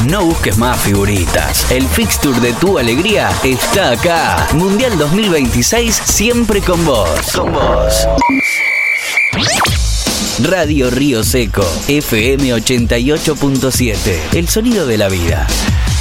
No busques más figuritas. El fixture de tu alegría está acá. Mundial 2026, siempre con vos. Con vos. Radio Río Seco, FM 88.7. El sonido de la vida.